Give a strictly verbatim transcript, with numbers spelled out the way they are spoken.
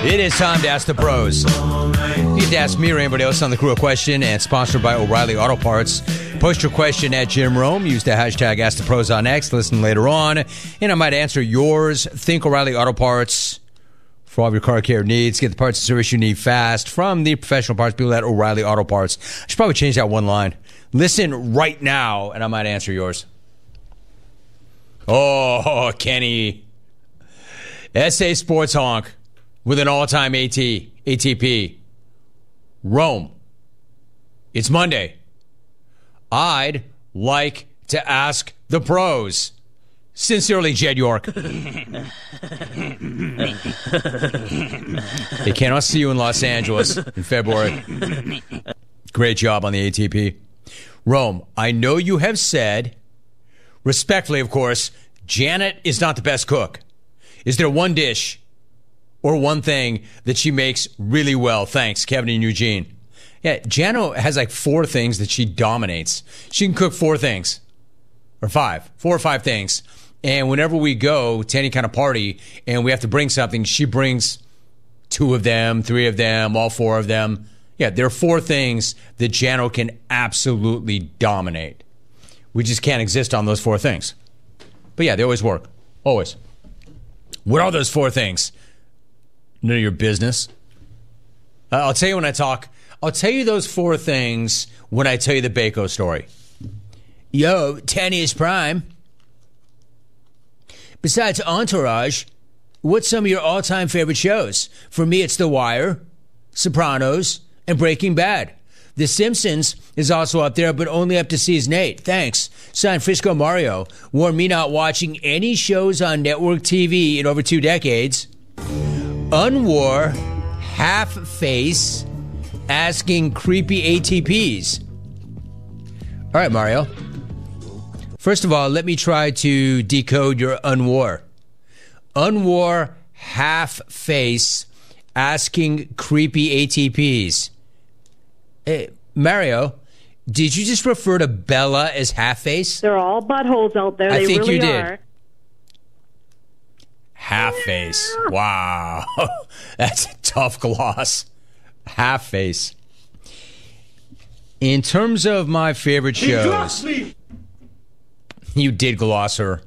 It is time to ask the pros. You get to ask me or anybody else on the crew a question, and sponsored by O'Reilly Auto Parts. Post your question at Jim Rome. Use the hashtag Ask the Pros on X. Listen later on, and I might answer yours. Think O'Reilly Auto Parts for all of your car care needs. Get the parts and service you need fast from the professional parts people at O'Reilly Auto Parts. I should probably change that one line. Listen right now, and I might answer yours. Oh, Kenny. S A Sports Honk with an all-time AT, A T P. Rome. It's Monday. I'd like to ask the pros. Sincerely, Jed York. They cannot see you in Los Angeles in February. Great job on the A T P. Rome, I know you have said, respectfully, of course, Janet is not the best cook. Is there one dish or one thing that she makes really well? Thanks, Kevin and Eugene. Yeah, Janet has like four things that she dominates. She can cook four things. Or five. Four or five things. And whenever we go to any kind of party and we have to bring something, she brings two of them, three of them, all four of them. Yeah, there are four things that Jano can absolutely dominate. We just can't exist on those four things. But yeah, they always work. Always. What are those four things? None of your business. Uh, I'll tell you when I talk. I'll tell you those four things when I tell you the Baco story. Yo, ten is prime. Besides Entourage, what's some of your all-time favorite shows? For me, it's The Wire, Sopranos, and Breaking Bad. The Simpsons is also up there, but only up to season eight. Thanks. San Francisco Mario warned me not watching any shows on network T V in over two decades. Unwar, half-face, asking creepy A T Ps. All right, Mario. First of all, let me try to decode your unwar. Unwar, half-face, asking creepy A T Ps. Hey, Mario, did you just refer to Bella as half-face? They're all buttholes out there. I they think really you did. Are. Half-face. Wow. That's a tough gloss. Half-face. In terms of my favorite shows... He glossed me! You did gloss her.